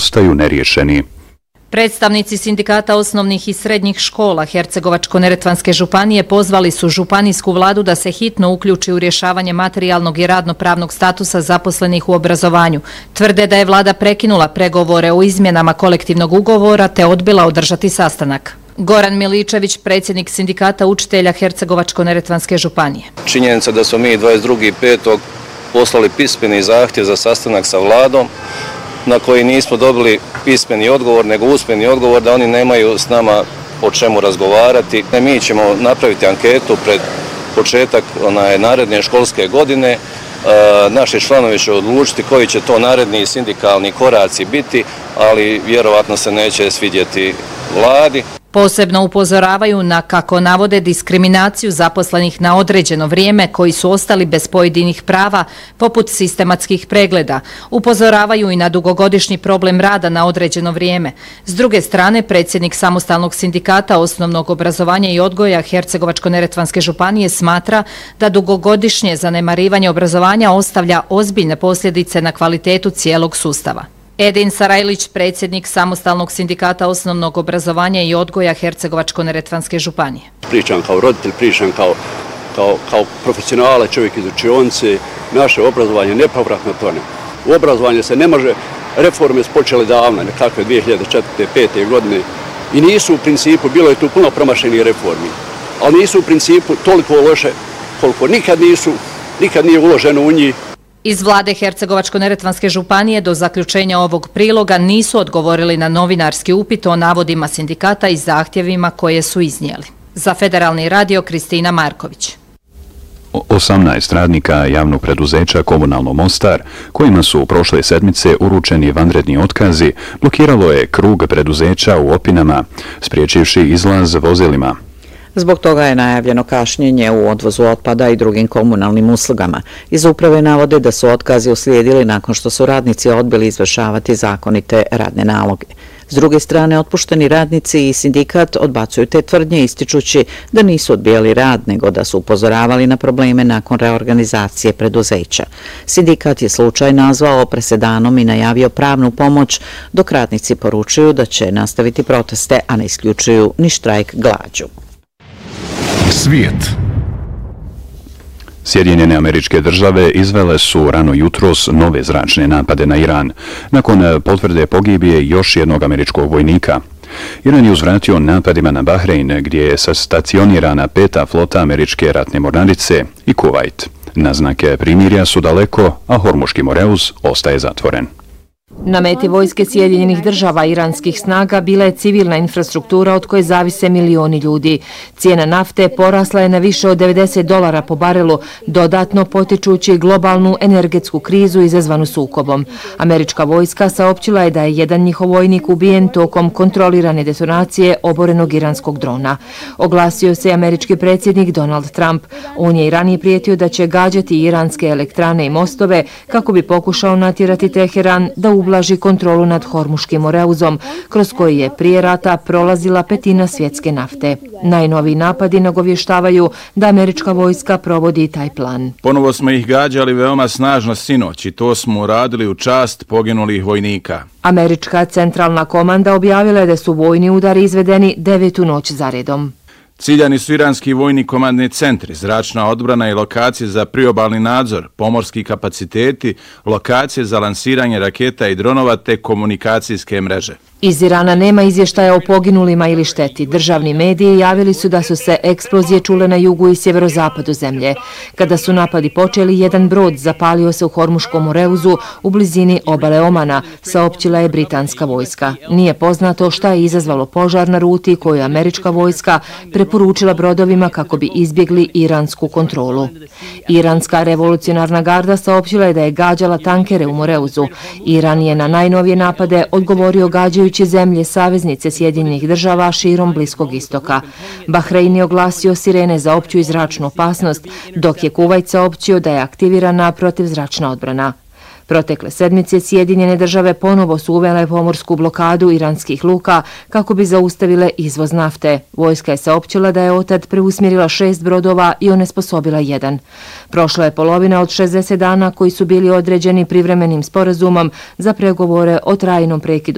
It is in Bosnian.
ostaju neriješeni. Predstavnici sindikata osnovnih i srednjih škola Hercegovačko-neretvanske županije pozvali su županijsku vladu da se hitno uključi u rješavanje materijalnog i radno-pravnog statusa zaposlenih u obrazovanju. Tvrde da je vlada prekinula pregovore o izmjenama kolektivnog ugovora te odbila održati sastanak. Goran Miličević, predsjednik sindikata učitelja Hercegovačko-neretvanske županije. Činjenica da smo mi 22.5. poslali pismeni zahtjev za sastanak sa vladom, na koji nismo dobili pismeni odgovor, nego usmeni odgovor da oni nemaju s nama o čemu razgovarati. Mi ćemo napraviti anketu pred početak naredne školske godine. Naši članovi će odlučiti koji će to naredni sindikalni koraci biti, ali vjerovatno se neće svidjeti vladi. Posebno upozoravaju na, kako navode, diskriminaciju zaposlenih na određeno vrijeme koji su ostali bez pojedinih prava, poput sistematskih pregleda. Upozoravaju i na dugogodišnji problem rada na određeno vrijeme. S druge strane, predsjednik samostalnog sindikata osnovnog obrazovanja i odgoja Hercegovačko-neretvanske županije smatra da dugogodišnje zanemarivanje obrazovanja ostavlja ozbiljne posljedice na kvalitetu cijelog sustava. Edin Sarajlić, predsjednik samostalnog sindikata osnovnog obrazovanja i odgoja Hercegovačko-neretvanske županije. Pričam kao roditelj, pričam kao profesionala, čovjek iz učionice. Naše obrazovanje je nepovratno tone. U obrazovanju se ne može, reforme su počele davno, nekakve 2004-2005. godine, i nisu u principu, bilo je tu puno promašenih reformi, ali nisu u principu toliko loše koliko nikad nije uloženo u njih. Iz vlade Hercegovačko-neretvanske županije do zaključenja ovog priloga nisu odgovorili na novinarski upit o navodima sindikata i zahtjevima koje su iznijeli. Za Federalni radio, Kristina Marković. 18 radnika javnog preduzeća Komunalno Mostar, kojima su prošle sedmice uručeni vanredni otkazi, blokiralo je krug preduzeća u Opinama, spriječivši izlaz vozilima. Zbog toga je najavljeno kašnjenje u odvozu otpada i drugim komunalnim uslugama. Iz uprave navode da su otkazi uslijedili nakon što su radnici odbili izvršavati zakonite radne naloge. S druge strane, otpušteni radnici i sindikat odbacuju te tvrdnje, ističući da nisu odbijali rad, nego da su upozoravali na probleme nakon reorganizacije preduzeća. Sindikat je slučaj nazvao presedanom i najavio pravnu pomoć, dok radnici poručuju da će nastaviti proteste, a ne isključuju ni štrajk glađu. Svijet. Sjedinjene Američke Države izvele su rano jutros nove zračne napade na Iran, nakon potvrde pogibije još jednog američkog vojnika. Iran je uzvratio napadima na Bahrein, gdje je stacionirana 5. flota američke ratne mornarice, i Kuvajt. Naznake primirja su daleko, a Hormuški Moreuz ostaje zatvoren. Na meti vojske Sjedinjenih Država iranskih snaga bila je civilna infrastruktura od koje zavise milioni ljudi. Cijena nafte porasla je na više od $90 po barelu, dodatno potičući globalnu energetsku krizu izazvanu sukobom. Američka vojska saopćila je da je jedan njihov vojnik ubijen tokom kontrolirane detonacije oborenog iranskog drona. Oglasio se američki predsjednik Donald Trump. On je i ranije prijetio da će gađati iranske elektrane i mostove kako bi pokušao natjerati Teheran da ublaži kontrolu nad Hormuškim Moreuzom, kroz koji je prije rata prolazila 1/5 svjetske nafte. Najnoviji napadi nagovještavaju da američka vojska provodi taj plan. Ponovo smo ih gađali veoma snažno sinoć i to smo uradili u čast poginulih vojnika. Američka centralna komanda objavila je da su vojni udari izvedeni 9. noć za redom. Ciljani su iranski vojni komandni centri, zračna odbrana i lokacije za priobalni nadzor, pomorski kapaciteti, lokacije za lansiranje raketa i dronova te komunikacijske mreže. Iz Irana nema izvještaja o poginulima ili šteti. Državni mediji javili su da su se eksplozije čule na jugu i sjeverozapadu zemlje. Kada su napadi počeli, jedan brod zapalio se u Hormuškom Moreuzu u blizini obale Omana, saopćila je britanska vojska. Nije poznato šta je izazvalo požar na ruti koju je američka vojska preporučila brodovima kako bi izbjegli iransku kontrolu. Iranska revolucionarna garda saopćila je da je gađala tankere u Moreuzu. Iran je na najnovije napade odgovorio gađajući zemlje saveznice Sjedinjenih Država širom Bliskog istoka. Bahrein je oglasio sirene za opću i zračnu opasnost, dok je Kuvajt saopćio da je aktivirana protivzračna odbrana. Protekle sedmice Sjedinjene Države ponovo su uvele pomorsku blokadu iranskih luka kako bi zaustavile izvoz nafte. Vojska je saopćila da je otad preusmjerila 6 brodova i onesposobila 1. Prošla je polovina od 60 dana koji su bili određeni privremenim sporazumom za pregovore o trajnom prekidu